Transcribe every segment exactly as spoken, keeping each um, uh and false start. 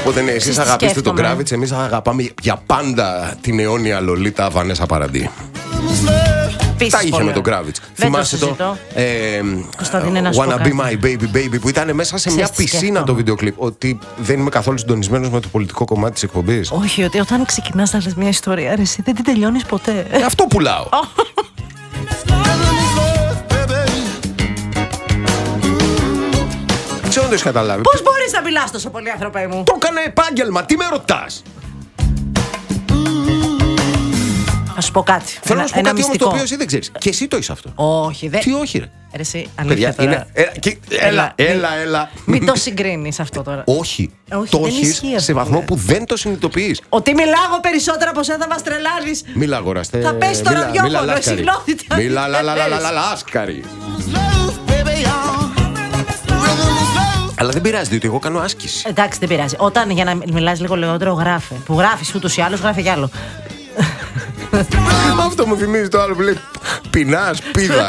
Οπότε ναι, εσείς αγαπήστε τον Κράβιτς, εμείς αγαπάμε για πάντα την αιώνια Λολίτα Βανέσα Παραντί. Τα είχε με τον Κράβιτς. Θυμάσαι το, το ε, Wanna be my baby baby που ήταν μέσα σε μια πισίνα το βίντεο κλιπ. Ότι δεν είμαι καθόλου συντονισμένος με το πολιτικό κομμάτι της εκπομπής. Όχι, ότι όταν ξεκινάς να λες μια ιστορία, ρε, εσύ δεν την τελειώνεις ποτέ. ε, Αυτό πουλάω. Δεν το έχεις καταλάβει. Πώς μπορείς να μιλάς τόσο πολύ, άνθρωπε μου? Το έκανα επάγγελμα, τι με ρωτάς? Θα σου πω κάτι. Θέλω να σου πω κάτι όμως το οποίο εσύ δεν ξέρεις. Και εσύ το είσαι αυτό. Όχι, δεν. Τι όχι, ρε. Ρε εσύ, αλήθεια παιδιά, τώρα. Είναι... Έλα, έλα, έλα, έλα. Μην το συγκρίνεις αυτό τώρα. Όχι. Όχι, το δεν έχεις σε βαθμό που δεν το συνειδητοποιείς. Ότι μιλάω περισσότερα από σένα θα μας τρελάνεις. Μίλα, αγοραστέ. Θα πες στο ραδιόφωνο, συχνότητα. Μίλα, λα, λα, λα, λα, λάσκαρη. Αλλά δεν πειράζει, διότι εγώ κάνω άσκηση. Εντάξει, δεν πειράζει. Όταν για να μιλάς λίγο λιγότερο, γράφε. Που γράφεις ούτως ή άλλως, γράφε κι άλλο. Αυτό μου θυμίζει το άλλο που λέει πεινάς, πίδα.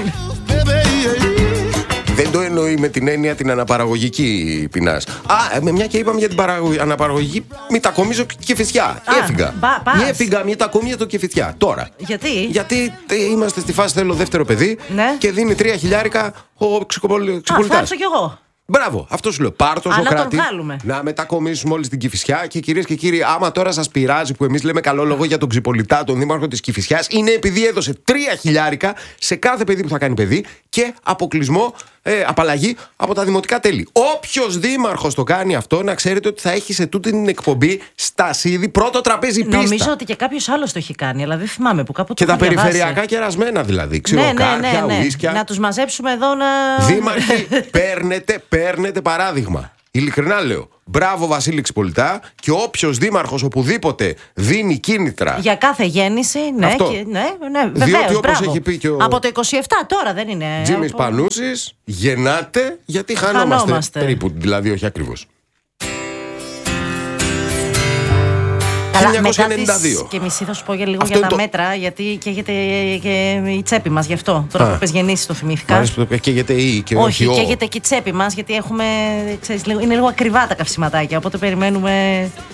Δεν το εννοεί με την έννοια την αναπαραγωγική πεινάς. Α, με μια και είπαμε για την παραγωγή, αναπαραγωγική, μετακομίζω Κηφισιά. Έφυγα. Έφυγα, μετακομίζω το Κηφισιά. Τώρα. Γιατί? Γιατί είμαστε στη φάση θέλω δεύτερο παιδί, ναι, και δίνει τρία χιλιάρικα ο Ξυπολιτάς. Α, φάρσω κι εγώ. Μπράβο, αυτό σου λέω. Πάρτο Ζωκράτη. Να, να μετακομίσουμε όλοι στην Κηφισιά. Και κυρίες και κύριοι, άμα τώρα σας πειράζει που εμείς λέμε καλό λόγο για τον Ξυπολιτά, τον δήμαρχο της Κηφισιάς, είναι επειδή έδωσε τρία χιλιάρικα σε κάθε παιδί που θα κάνει παιδί και αποκλεισμό, ε, απαλλαγή από τα δημοτικά τέλη. Όποιος δήμαρχος το κάνει αυτό, να ξέρετε ότι θα έχει σε τούτη την εκπομπή στασίδι πρώτο τραπέζι πίστα. Νομίζω ότι και κάποιος άλλος το έχει κάνει, αλλά δεν θυμάμαι που κάπου το και τα διαβάσει. Περιφερειακά κερασμένα δηλαδή. Ξυλοκάρπια, ναι, ναι, ναι, ναι. ουίσκια. Να τους μαζέψουμε εδώ να. Δήμαρχοι, παίρνετε, παίρνετε παράδειγμα. Ειλικρινά λέω. Μπράβο Βασίλη Ξυπολιτά, και όποιος δήμαρχος οπουδήποτε δίνει κίνητρα για κάθε γέννηση, ναι, αυτό. Και, ναι, ναι, βεβαίως, διότι όπως μπράβο. έχει πει και ο από το είκοσι επτά τώρα δεν είναι. Τζίμις από... Πανούσης, γεννάτε γιατί χανόμαστε, χανόμαστε. Περίπου, δηλαδή όχι ακριβώς. Καλά, χίλια εννιακόσια ενενήντα δύο. Μετά τις και μισή θα σου πω για λίγο αυτό για τα το... μέτρα, γιατί καίγεται και η τσέπη μας γι' αυτό. Τώρα που πες γεννήσεις το θυμήθηκα. Μάλιστα, καίγεται ή και όχι, όχι καίγεται και η τσέπη μας, γιατί έχουμε, ξέρεις, είναι λίγο ακριβά τα καυσιματάκια, οπότε περιμένουμε